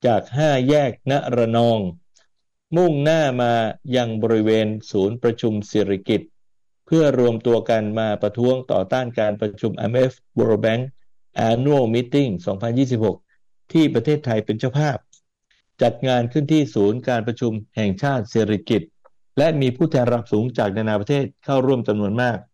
จาก5แยกณระนองมุ่งหน้ามายังบริเวณศูนย์ประชุมสิริกิติ์เพื่อรวมตัวกันมาประท้วงต่อต้านการประชุม IMF World Bank Annual Meeting 2026 ที่ประเทศไทยเป็นเจ้าภาพจัดงานขึ้นที่ศูนย์การประชุมแห่งชาติสิริกิติ์และมีผู้แทนระดับสูงจากนานาประเทศเข้าร่วมจำนวนมาก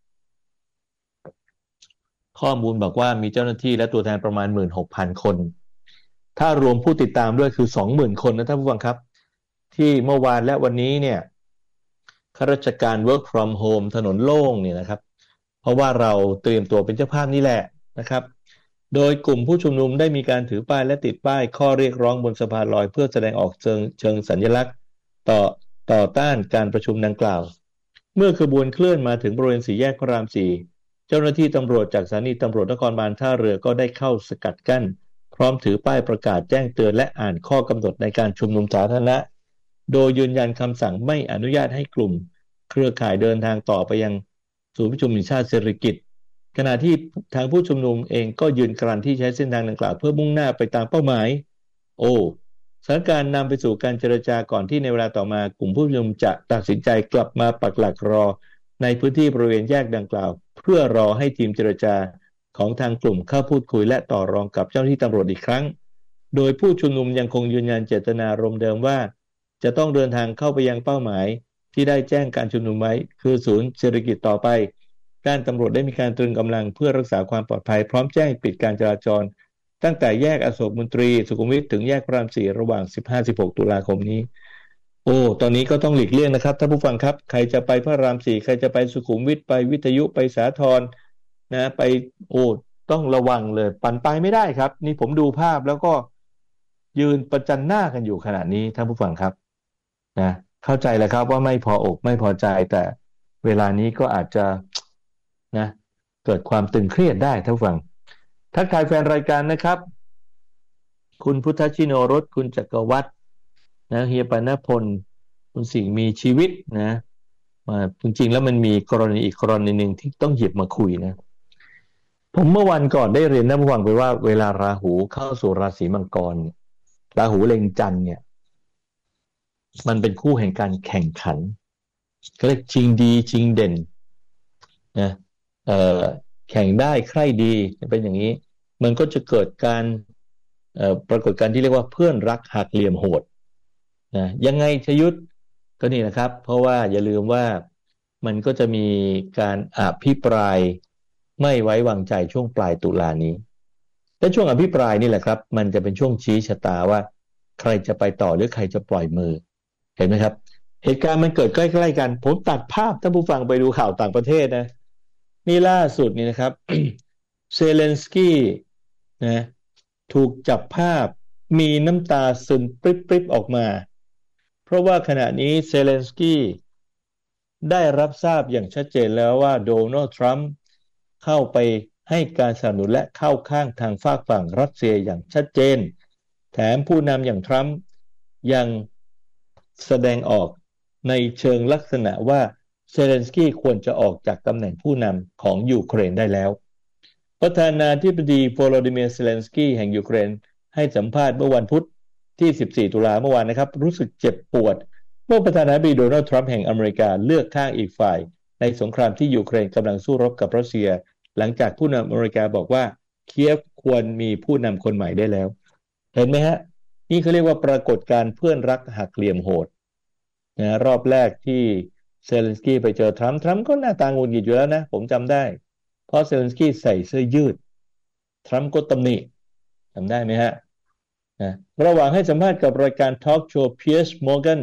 ข้อมูลบอกว่ามีเจ้าหน้าที่และตัวแทนประมาณ 16,000 คนถ้ารวมผู้ติดตามด้วยคือ 20,000 คนนะท่านผู้ฟังครับที่เมื่อวานและวันนี้เนี่ยข้าราชการ work from home ถนนโล่งเนี่ยนะครับเพราะว่าเราเตรียมตัวเป็นเจ้าภาพนี่แหละนะครับโดยกลุ่มผู้ชุมนุมได้มีการถือป้ายและติดป้ายข้อเรียกร้องบนสะพานลอยเพื่อแสดงออกเชิงสัญลักษณ์ต่อต้านการประชุมดังกล่าวเมื่อขบวนเคลื่อนมาถึงบริเวณสี่แยกพระราม4เจ้าหน้าที่ตำรวจจากสถานีตำรวจนครบาลท่าเรือก็ได้เข้าสกัดกั้นพร้อมถือป้ายประกาศแจ้งเตือนและอ่านข้อกำหนดในการชุมนุมสาธารณะโดยยืนยันคำสั่งไม่อนุญาตให้กลุ่มเครือข่ายเดินทางต่อไปยังศูนย์ประชุมแห่งชาติสิริกิติ์ขณะที่ทางผู้ชุมนุมเองก็ยืนกรานที่ใช้เส้นทางดังกล่าวเพื่อมุ่งหน้าไปตามเป้าหมายสถานการณ์นำไปสู่การเจรจาก่อนที่ในเวลาต่อมากลุ่มผู้ชุมนุมจะตัดสินใจกลับมาปักหลักรอในพื้นที่บริเวณแยกดังกล่าวเพื่อรอให้ทีมเจรจาของทางกลุ่มเข้าพูดคุยและต่อรองกับเจ้าหน้าที่ตำรวจอีกครั้งโดยผู้ชุมนุมยังคงยืนยันเจตนารมณ์เดิมว่าจะต้องเดินทางเข้าไปยังเป้าหมายที่ได้แจ้งการชุมนุมไว้คือศูนย์เศรษฐกิจต่อไปด้านตำรวจได้มีการตรึงกำลังเพื่อรักษาความปลอดภัยพร้อมแจ้งปิดการจราจรตั้งแต่แยกอโศกมนตรีสุขุมวิทถึงแยกพระราม4ระหว่าง 15-16 ตุลาคมนี้ตอนนี้ก็ต้องหลีกเลี่ยงนะครับท่านผู้ฟังครับใครจะไปพระราม4ใครจะไปสุขุมวิทไปวิทยุไปสาทรนะไปต้องระวังเลยปั่นไปไม่ได้ครับนี่ผมดูภาพแล้วก็ยืนประจันหน้ากันอยู่ขณะนี้ท่านผู้ฟังครับนะเข้าใจแล้วครับว่าไม่พออกไม่พอใจแต่เวลานี้ก็อาจจะนะเกิดความตึงเครียดได้ท่านผู้ฟังทักทายแฟนรายการนะครับคุณพุทธชิโนรสคุณจักรวัฒน์นะเฮียปานพลคุณสิ่งมีชีวิตนะจริงๆแล้วมันมีกรณีอีกกรณีหนึ่งที่ต้องหยิบมาคุยนะผมเมื่อวันก่อนได้เรียนท่านผู้ฟังไปว่าเวลาราหูเข้าสู่ราศีมังกรราหูเล็งจันทร์เนี่ยมันเป็นคู่แห่งการแข่งขันก็เรียกชิงดีชิงเด่นนะแข่งได้ใคร่ดีเป็นอย่างนี้มันก็จะเกิดการปรากฏการณ์ที่เรียกว่าเพื่อนรักหักเหลี่ยมโหดนะยังไงชยุทธก็นี่นะครับเพราะว่าอย่าลืมว่ามันก็จะมีการอภิปรายไม่ไว้วางใจช่วงปลายตุลานี้และช่วงอภิปรายนี่แหละครับมันจะเป็นช่วงชี้ชะตาว่าใครจะไปต่อหรือใครจะปล่อยมือเห็นไหมครับเหตุการณ์มันเกิดใกล้ๆกันผมตัดภาพท่านผู้ฟังไปดูข่าวต่างประเทศนะนี่ล่าสุดนี่นะครับ เซเลนสกี้นะถูกจับภาพมีน้ำตาซึมปริบๆออกมาเพราะว่าขณะนี้เซเลนสกี้ได้รับทราบอย่างชัดเจนแล้วว่าโดนัลด์ทรัมป์เข้าไปให้การสนับสนุนและเข้าข้างทางฝากฝั่งรัสเซียอย่างชัดเจนแถมผู้นำอย่างทรัมป์ยังแสดงออกในเชิงลักษณะว่าเซเลนสกี้ควรจะออกจากตำแหน่งผู้นำของยูเครนได้แล้วประธานาธิบดีโวโลดิเมียร์เซเลนสกี้แห่งยูเครนให้สัมภาษณ์เมื่อวันพุธที่14ตุลาเมื่อวานนะครับรู้สึกเจ็บปวดเมื่อประธานาธิบดีโดนัลด์ทรัมป์แห่งอเมริกาเลือกข้างอีกฝ่ายในสงครามที่ยูเครนกำลังสู้รบกับรัสเซียหลังจากผู้นำอเมริกาบอกว่าเคียฟควรมีผู้นำคนใหม่ได้แล้วเห็นไหมฮะนี่เขาเรียกว่าปรากฏการณ์เพื่อนรักหักเหลี่ยมโหดนะรอบแรกที่เซเลนสกี้ไปเจอทรัมป์ก็หน้าตาหงุดหงิดอยู่แล้วนะผมจำได้เพราะเซเลนสกี้ใส่เสื้อยืดทรัมป์ก็ตำหนิจำได้ไหมฮะนะระหว่างให้สัมภาษณ์กับรายการทอล์กโชว์ Piers Morgan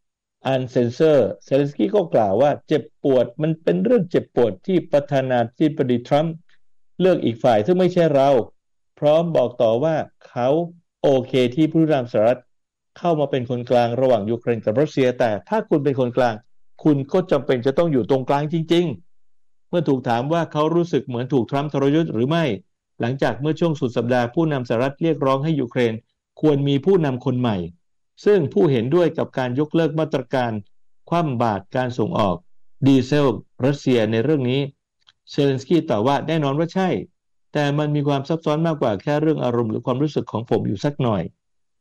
Uncensored เซเลนสกี้ก็กล่าวว่าเจ็บปวดมันเป็นเรื่องเจ็บปวดที่ประธานาธิบดีทรัมป์เลือกอีกฝ่ายซึ่งไม่ใช่เราพร้อมบอกต่อว่าเขาโอเคที่ผู้นำสหรัฐเข้ามาเป็นคนกลางระหว่างยูเครนกับรัสเซียแต่ถ้าคุณเป็นคนกลางคุณก็จำเป็นจะต้องอยู่ตรงกลางจริงๆเมื่อถูกถามว่าเขารู้สึกเหมือนถูกทรัมป์ทรยศหรือไม่หลังจากเมื่อช่วงสุดสัปดาห์ผู้นำสหรัฐเรียกร้องให้ยูเครนควรมีผู้นำคนใหม่ซึ่งผู้เห็นด้วยกับการยกเลิกมาตรการคว่ำบาตรการส่งออกดีเซลรัสเซียในเรื่องนี้เซเลนสกี้ตอบว่าแน่นอนว่าใช่แต่มันมีความซับซ้อนมากกว่าแค่เรื่องอารมณ์หรือความรู้สึกของผมอยู่สักหน่อย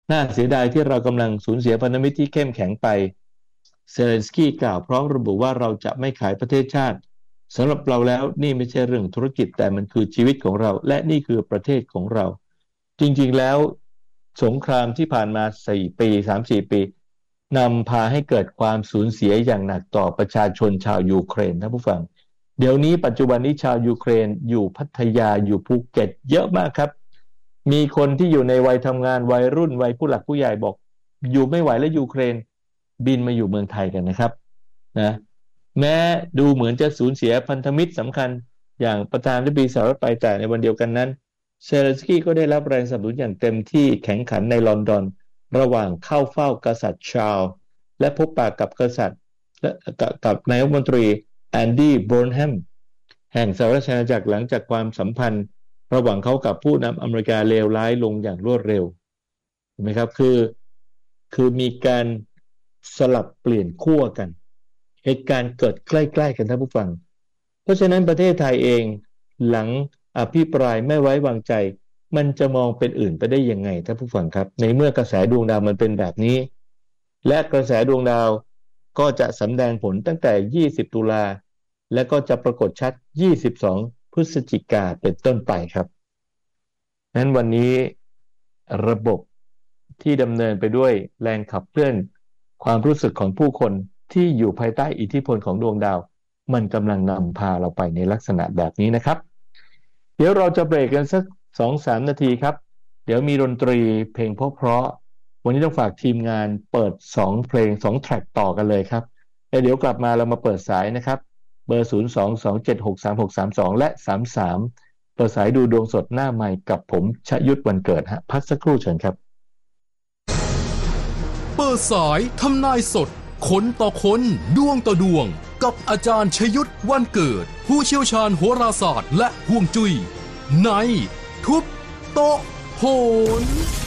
น่าเสียดายที่เรากำลังสูญเสียพันธมิตรที่เข้มแข็งไปเซเลนสกี้กล่าวพร้อมระบุว่าเราจะไม่ขายประเทศชาติสำหรับเราแล้วนี่ไม่ใช่เรื่องธุรกิจแต่มันคือชีวิตของเราและนี่คือประเทศของเราจริงๆแล้วสงครามที่ผ่านมา4 ปี 3-4 ปีนำพาให้เกิดความสูญเสียอย่างหนักต่อประชาชนชาวยูเครนท่านผู้ฟังเดี๋ยวนี้ปัจจุบันนี้ชาวยูเครนอยู่พัทยาอยู่ภูเก็ตเยอะมากครับมีคนที่อยู่ในวัยทำงานวัยรุ่นวัยผู้หลักผู้ใหญ่บอกอยู่ไม่ไหวแล้วยูเครนบินมาอยู่เมืองไทยกันนะครับนะแม้ดูเหมือนจะสูญเสียพันธมิตรสำคัญอย่างประธานาธิบดีสหรัฐไปแต่ในวันเดียวกันนั้นเซเลนสกี้ก็ได้รับแรงสนับสนุนอย่างเต็มที่แข่งขันในลอนดอนระหว่างเข้าเฝ้ากษัตริย์ชาร์ลส์และพบปะกับกษัตริย์และกับนายกรัฐมนตรีแอนดี้โบรนแฮมแห่งสหราชอาณาจักรหลังจากความสัมพันธ์ระหว่างเขากับผู้นำอเมริกาเลวร้ายลงอย่างรวดเร็วเห็นไหมครับคือมีการสลับเปลี่ยนขั้วกันเหตุการณ์เกิดใกล้ๆกันท่านผู้ฟังเพราะฉะนั้นประเทศไทยเองหลังอภิปรายไม่ไว้วางใจมันจะมองเป็นอื่นไปได้ยังไงท่านผู้ฟังครับในเมื่อกระแสดวงดาวมันเป็นแบบนี้และกระแสดวงดาวก็จะสำแดงผลตั้งแต่20 ตุลาและก็จะปรากฏชัด22 พฤศจิกาเป็นต้นไปครับนั้นวันนี้ระบบที่ดำเนินไปด้วยแรงขับเคลื่อนความรู้สึกของผู้คนที่อยู่ภายใต้อิทธิพลของดวงดาวมันกำลังนำพาเราไปในลักษณะแบบนี้นะครับเดี๋ยวเราจะเบรกกันสัก 2-3 นาทีครับเดี๋ยวมีดนตรีเพลงเพราะๆวันนี้ต้องฝากทีมงานเปิด2เพลง2แทร็กต่อกันเลยครับแล้วเดี๋ยวกลับมาเรามาเปิดสายนะครับเบอร์02-276-3632และ33เปิดสายดูดวงสดหน้าใหม่กับผมชยุทธวันเกิดฮะพักสักครู่เชิญครับเปิดสายทำนายสดคนต่อคนดวงต่อดวงกับอาจารย์ชยุทธวันเกิดผู้เชี่ยวชาญโหราศาสตร์และฮวงจุ้ยในทุบโต๊ะโหน